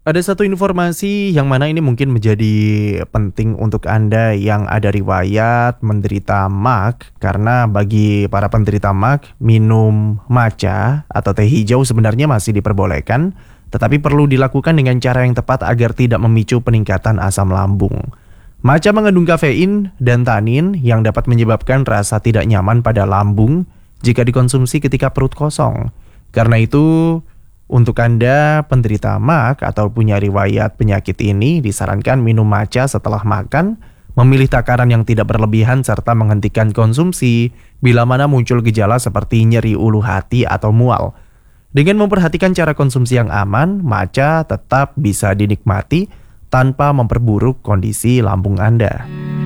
Ada satu informasi yang mana ini mungkin menjadi penting untuk Anda yang ada riwayat menderita MAG, karena bagi para penderita MAG, minum matcha atau teh hijau sebenarnya masih diperbolehkan, tetapi perlu dilakukan dengan cara yang tepat agar tidak memicu peningkatan asam lambung. Matcha mengandung kafein dan tanin yang dapat menyebabkan rasa tidak nyaman pada lambung jika dikonsumsi ketika perut kosong. Karena itu, untuk Anda penderita MAG atau punya riwayat penyakit ini, disarankan minum matcha setelah makan, memilih takaran yang tidak berlebihan, serta menghentikan konsumsi bila mana muncul gejala seperti nyeri ulu hati atau mual. Dengan memperhatikan cara konsumsi yang aman, matcha tetap bisa dinikmati tanpa memperburuk kondisi lambung Anda.